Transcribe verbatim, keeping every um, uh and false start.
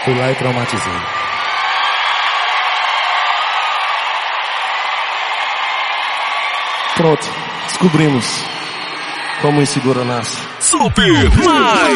Fui lá e traumatizei. Pronto, descobrimos como o inseguro nasce. Super Mais!